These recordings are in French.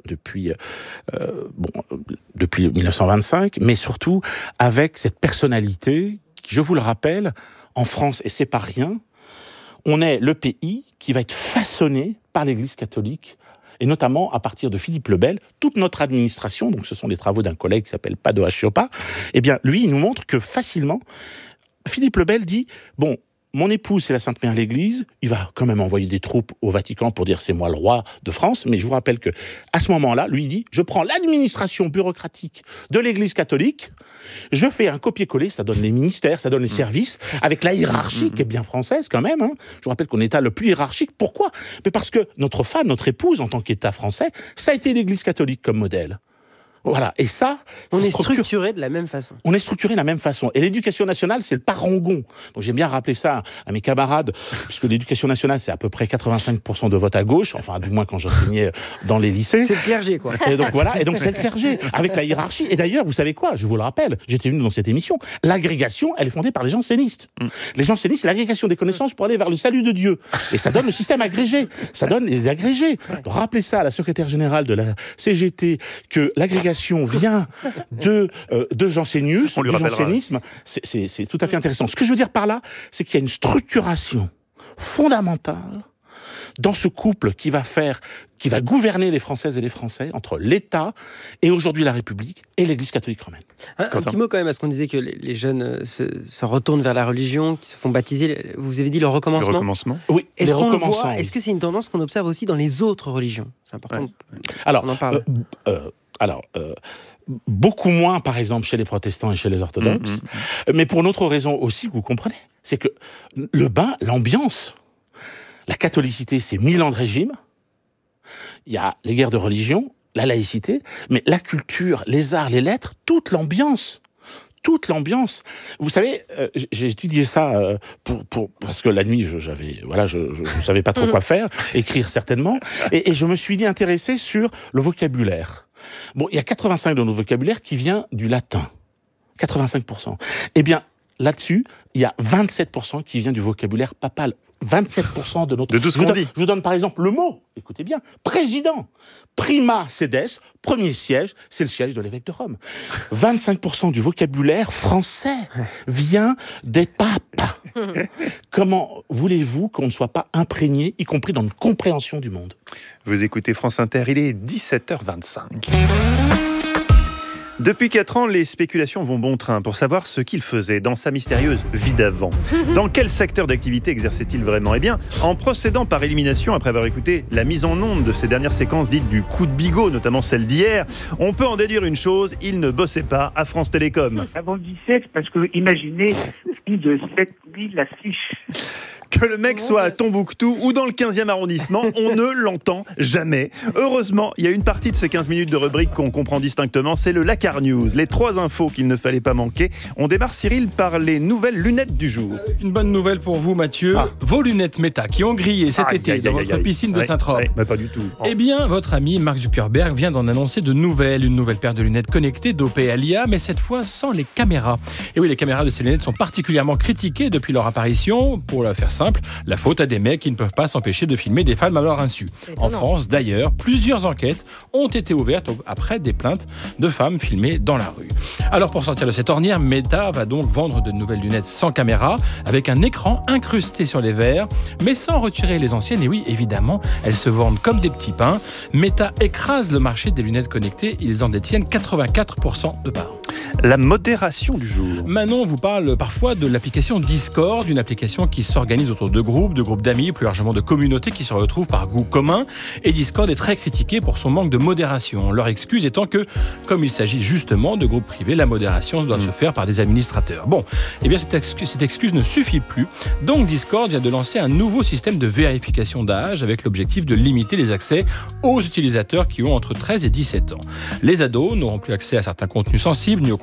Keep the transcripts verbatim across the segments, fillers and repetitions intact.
depuis, euh, bon, depuis dix-neuf cent vingt-cinq, mais surtout avec cette personnalité qui, je vous le rappelle, en France, et c'est pas rien, on est le pays qui va être façonné par l'Église catholique, et notamment à partir de Philippe le Bel, toute notre administration, donc ce sont des travaux d'un collègue qui s'appelle Padoa Chioppa, eh bien, lui, il nous montre que facilement, Philippe le Bel dit, bon, mon épouse, c'est la Sainte Mère l'Église, il va quand même envoyer des troupes au Vatican pour dire c'est moi le roi de France, mais je vous rappelle que à ce moment-là, lui il dit, je prends l'administration bureaucratique de l'Église catholique, je fais un copier-coller, ça donne les ministères, ça donne les services, avec la hiérarchie qui est bien française quand même, hein. Je vous rappelle qu'on est l'État le plus hiérarchique, pourquoi ? Mais parce que notre femme, notre épouse, en tant qu'État français, ça a été l'Église catholique comme modèle. Voilà, et ça... On ça est structure... structuré de la même façon. On est structuré de la même façon. Et l'éducation nationale, c'est le parangon. Donc j'aime bien rappeler ça à mes camarades, puisque l'éducation nationale, c'est à peu près quatre-vingt-cinq pour cent de vote à gauche, enfin du moins quand j'enseignais dans les lycées. C'est le clergé, quoi. Et donc voilà, et donc c'est le clergé, avec la hiérarchie. Et d'ailleurs, vous savez quoi ? Je vous le rappelle, j'étais venu dans cette émission, l'agrégation, elle est fondée par les jansénistes. Mm. Les jansénistes, c'est l'agrégation des connaissances pour aller vers le salut de Dieu. Et ça donne le système agrégé, ça donne les agrégés. Donc, rappelez ça à la secrétaire générale de la C G T, que l'agrégation vient de, euh, de jansénius, du jansénisme, c'est, c'est, c'est tout à fait intéressant. Ce que je veux dire par là, c'est qu'il y a une structuration fondamentale dans ce couple qui va faire, qui va gouverner les Françaises et les Français entre l'État et aujourd'hui la République et l'Église catholique romaine. Un, un petit mot quand même, parce qu'on disait que les, les jeunes se, se retournent vers la religion, qui se font baptiser. Vous avez dit le recommencement. Le recommencement. Oui, est-ce les qu'on le recommençants. voit, est-ce que c'est une tendance qu'on observe aussi dans les autres religions ? C'est important. Ouais. Alors, on en parle. Euh, euh, alors. Euh, Beaucoup moins, par exemple, chez les protestants et chez les orthodoxes. Mmh, mmh. Mais pour une autre raison aussi, vous comprenez, c'est que le bain, l'ambiance, la catholicité, c'est mille ans de régime. Il y a les guerres de religion, la laïcité, mais la culture, les arts, les lettres, toute l'ambiance. Toute l'ambiance. Vous savez, euh, j'ai étudié ça euh, pour, pour, parce que la nuit, je, j'avais, voilà, je ne savais pas trop quoi faire, écrire certainement, et, et je me suis dit intéressé sur le vocabulaire. Bon, il y a quatre-vingt-cinq de notre vocabulaire qui vient du latin. quatre-vingt-cinq pour cent. Eh bien, là-dessus, il y a vingt-sept pour cent qui vient du vocabulaire papal. vingt-sept pour cent de notre... De tout ce qu'on dit. Je vous donne par exemple le mot, écoutez bien, président. Prima sedes, premier siège, c'est le siège de l'évêque de Rome. vingt-cinq pour cent du vocabulaire français vient des papes. Comment voulez-vous qu'on ne soit pas imprégné, y compris dans une compréhension du monde ? Vous écoutez France Inter, il est dix-sept heures vingt-cinq. Depuis quatre ans, les spéculations vont bon train pour savoir ce qu'il faisait dans sa mystérieuse vie d'avant. Dans quel secteur d'activité exerçait-il vraiment ? Eh bien, en procédant par élimination, après avoir écouté la mise en onde de ces dernières séquences dites du coup de bigot, notamment celle d'hier, on peut en déduire une chose, il ne bossait pas à France Télécom. Avant le dix-sept, parce que imaginez plus de sept mille affiches. Que le mec soit à Tombouctou ou dans le quinzième arrondissement, on ne l'entend jamais. Heureusement, il y a une partie de ces quinze minutes de rubrique qu'on comprend distinctement, c'est le Lakar News. Les trois infos qu'il ne fallait pas manquer. On démarre, Cyril, par les nouvelles lunettes du jour. Une bonne nouvelle pour vous, Mathieu. Ah. Vos lunettes Meta qui ont grillé cet aïe, été aïe, dans aïe, votre aïe, piscine aïe. de Saint-Trope. Ouais, bah pas du tout. Oh. Eh bien, votre ami Mark Zuckerberg vient d'en annoncer de nouvelles. Une nouvelle paire de lunettes connectées dopées à l'I A, mais cette fois sans les caméras. Et oui, les caméras de ces lunettes sont particulièrement critiquées depuis leur apparition. Pour la faire simple, la faute à des mecs qui ne peuvent pas s'empêcher de filmer des femmes à leur insu. En France, d'ailleurs, plusieurs enquêtes ont été ouvertes après des plaintes de femmes filmées dans la rue. Alors, pour sortir de cette ornière, Meta va donc vendre de nouvelles lunettes sans caméra, avec un écran incrusté sur les verres, mais sans retirer les anciennes. Et oui, évidemment, elles se vendent comme des petits pains. Meta écrase le marché des lunettes connectées. Ils en détiennent quatre-vingt-quatre pour cent de part. La modération du jour. Manon vous parle parfois de l'application Discord, une application qui s'organise autour de groupes, de groupes d'amis, plus largement de communautés qui se retrouvent par goût commun. Et Discord est très critiqué pour son manque de modération. Leur excuse étant que, comme il s'agit justement de groupes privés, la modération doit mmh. se faire par des administrateurs. Bon, eh bien cette excuse, cette excuse ne suffit plus. Donc Discord vient de lancer un nouveau système de vérification d'âge avec l'objectif de limiter les accès aux utilisateurs qui ont entre treize et dix-sept ans. Les ados n'auront plus accès à certains contenus sensibles ni aux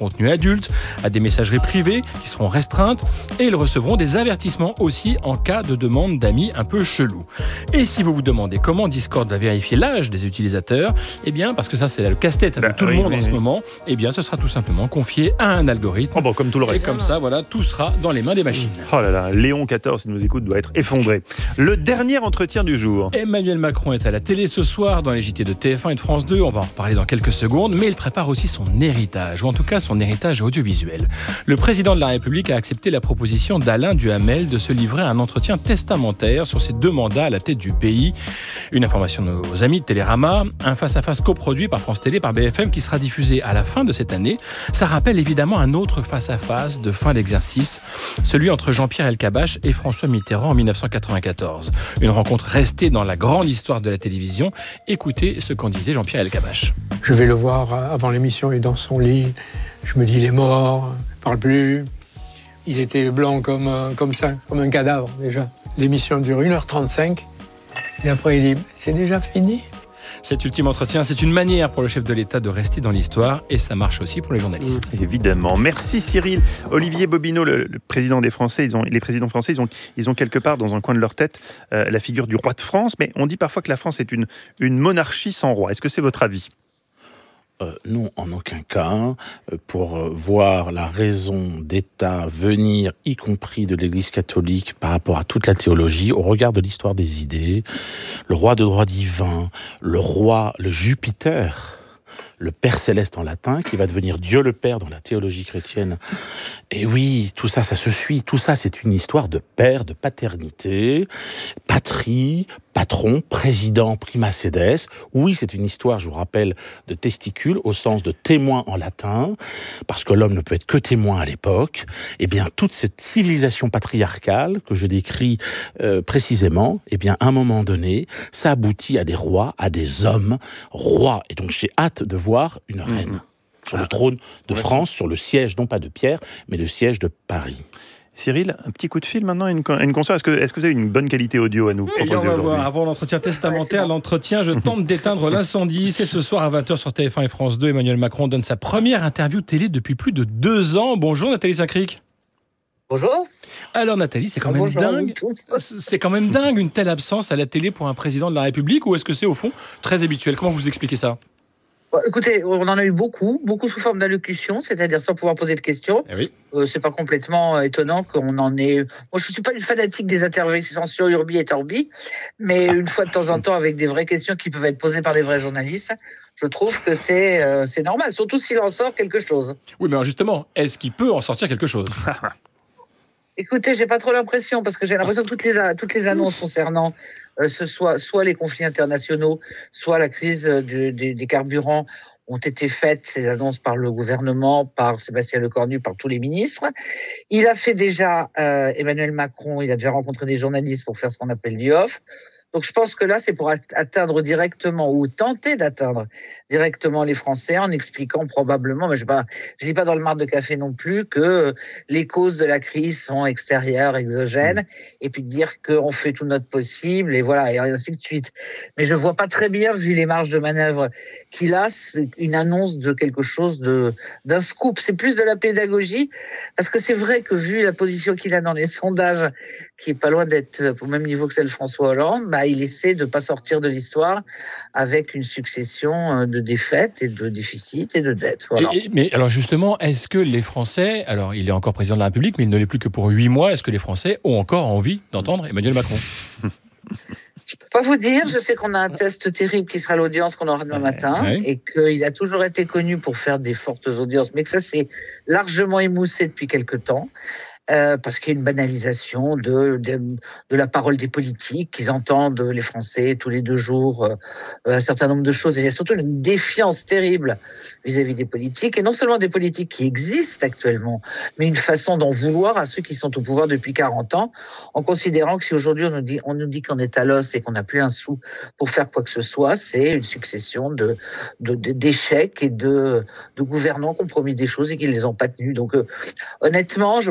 contenu adulte, à des messageries privées qui seront restreintes et ils recevront des avertissements aussi en cas de demande d'amis un peu chelou. Et si vous vous demandez comment Discord va vérifier l'âge des utilisateurs, eh bien, parce que ça c'est le casse-tête avec bah, tout oui, le monde oui, en oui. ce moment, eh bien, ce sera tout simplement confié à un algorithme. Oh bon, comme tout le reste. Et comme ça, voilà, tout sera dans les mains des machines. Oh là là, Léon quatorze, s'il nous écoute, doit être effondré. Le dernier entretien du jour. Emmanuel Macron est à la télé ce soir dans les J T de T F un et de France deux. On va en reparler dans quelques secondes, mais il prépare aussi son héritage, ou en tout cas son héritage audiovisuel. Le président de la République a accepté la proposition d'Alain Duhamel de se livrer à un entretien testamentaire sur ses deux mandats à la tête du pays. Une information de nos amis de Télérama, un face-à-face coproduit par France Télé, par B F M, qui sera diffusé à la fin de cette année. Ça rappelle évidemment un autre face-à-face de fin d'exercice, celui entre Jean-Pierre Elkabbach et François Mitterrand en dix-neuf cent quatre-vingt-quatorze. Une rencontre restée dans la grande histoire de la télévision. Écoutez ce qu'en disait Jean-Pierre Elkabbach. Je vais le voir avant l'émission, il est dans son lit. Je me dis, il est mort, il parle plus. Il était blanc comme, comme ça, comme un cadavre déjà. L'émission dure une heure trente-cinq. Et après, il dit, c'est déjà fini. Cet ultime entretien, c'est une manière pour le chef de l'État de rester dans l'histoire et ça marche aussi pour les journalistes. Mmh, évidemment. Merci Cyril. Olivier Bobineau, le, le président des Français, ils ont, les présidents français, ils ont, ils ont quelque part dans un coin de leur tête euh, la figure du roi de France, mais on dit parfois que la France est une, une monarchie sans roi. Est-ce que c'est votre avis ? Euh, non, en aucun cas. Pour euh, voir la raison d'État venir, y compris de l'Église catholique, par rapport à toute la théologie, au regard de l'histoire des idées, le roi de droit divin, le roi, le Jupiter, le Père céleste en latin, qui va devenir Dieu le Père dans la théologie chrétienne. Et oui, tout ça, ça se suit. Tout ça, c'est une histoire de père, de paternité, patrie, patron, président, prima sedes. Oui, c'est une histoire, je vous rappelle, de testicules, au sens de témoin en latin, parce que l'homme ne peut être que témoin à l'époque. Eh bien, toute cette civilisation patriarcale que je décris euh, précisément, eh bien, à un moment donné, ça aboutit à des rois, à des hommes rois. Et donc, j'ai hâte de voir une reine mmh. sur le trône de France, sur le siège, non pas de Pierre, mais le siège de Paris. Cyril, un petit coup de fil maintenant, une, une console. Est-ce que, est-ce que vous avez une bonne qualité audio à nous proposer on va aujourd'hui voir, avant l'entretien testamentaire, ouais, bon. l'entretien, je tente d'éteindre l'incendie. C'est ce soir à vingt heures sur T F un et France deux. Emmanuel Macron donne sa première interview télé depuis plus de deux ans. Bonjour Nathalie Saint-Cric. Bonjour. Alors Nathalie, c'est quand même Bonjour dingue. C'est quand même dingue une telle absence à la télé pour un président de la République, ou est-ce que c'est au fond très habituel ? Comment vous expliquez ça ? Écoutez, on en a eu beaucoup, beaucoup sous forme d'allocution, c'est-à-dire sans pouvoir poser de questions. Eh oui. Euh, c'est pas complètement étonnant qu'on en ait. Moi, je suis pas une fanatique des interventions urbi et orbi, mais une fois de temps en temps, avec des vraies questions qui peuvent être posées par des vrais journalistes, je trouve que c'est euh, c'est normal, surtout s'il en sort quelque chose. Oui, mais alors justement, est-ce qu'il peut en sortir quelque chose ? Écoutez, j'ai pas trop l'impression, parce que j'ai l'impression que toutes les, toutes les annonces concernant euh, ce soit, soit les conflits internationaux, soit la crise de, de, des carburants ont été faites, ces annonces par le gouvernement, par Sébastien Lecornu, par tous les ministres. Il a fait déjà, euh, Emmanuel Macron, il a déjà rencontré des journalistes pour faire ce qu'on appelle du off. Donc je pense que là, c'est pour atteindre directement ou tenter d'atteindre directement les Français en expliquant probablement, mais je ne je dis pas dans le marc de café non plus, que les causes de la crise sont extérieures, exogènes, et puis de dire qu'on fait tout notre possible, et voilà, et ainsi de suite. Mais je vois pas très bien, vu les marges de manœuvre qu'il a, c'est une annonce de quelque chose de, d'un scoop. C'est plus de la pédagogie, parce que c'est vrai que vu la position qu'il a dans les sondages, qui est pas loin d'être au même niveau que celle de François Hollande, bah, il essaie de ne pas sortir de l'histoire avec une succession de défaites et de déficits et de dettes. Voilà. Et, et, mais alors justement, est-ce que les Français, alors il est encore président de la République, mais il ne l'est plus que pour huit mois, est-ce que les Français ont encore envie d'entendre Emmanuel Macron ? Je ne peux pas vous dire, je sais qu'on a un test terrible qui sera l'audience qu'on aura demain matin, ouais. et qu'il a toujours été connu pour faire des fortes audiences, mais que ça s'est largement émoussé depuis quelque temps. Euh, parce qu'il y a une banalisation de, de, de la parole des politiques, qu'ils entendent les Français tous les deux jours euh, un certain nombre de choses. Et il y a surtout une défiance terrible vis-à-vis des politiques, et non seulement des politiques qui existent actuellement, mais une façon d'en vouloir à ceux qui sont au pouvoir depuis quarante ans, en considérant que si aujourd'hui on nous dit, on nous dit qu'on est à l'os et qu'on n'a plus un sou pour faire quoi que ce soit, c'est une succession de, de, de, d'échecs et de, de gouvernants qui ont promis des choses et qui ne les ont pas tenues. Donc euh, honnêtement, je pense que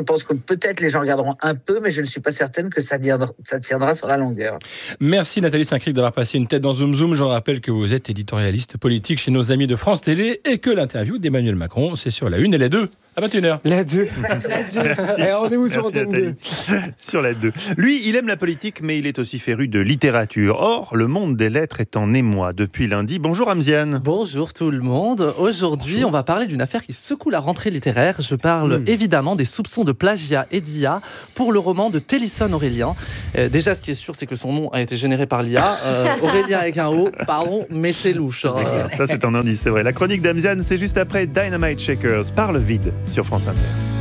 peut-être les gens regarderont un peu, mais je ne suis pas certaine que ça tiendra, ça tiendra sur la longueur. Merci Nathalie Saint-Cric d'avoir passé une tête dans Zoom Zoom. Je rappelle que vous êtes éditorialiste politique chez nos amis de France Télé et que l'interview d'Emmanuel Macron, c'est sur la une et la deux à vingt et une heures. La deux. Merci. Rendez-vous sur Merci, Antenne Nathalie. Sur la deux. Lui, il aime la politique, mais il est aussi féru de littérature. Or, le monde des lettres est en émoi depuis lundi. Bonjour Amziane. Bonjour tout le monde. Aujourd'hui, Bonjour. on va parler d'une affaire qui secoue la rentrée littéraire. Je parle Mmh. évidemment des soupçons de plagiat et d'I A pour le roman de Télisson Aurélien. Euh, déjà, ce qui est sûr, c'est que son nom a été généré par l'I A. Euh, Aurélien avec un O, pardon, mais c'est louche. hein. Ça, c'est un indice, c'est vrai. La chronique d'Amziane, c'est juste après Dynamite Shakers par le vide sur France Inter.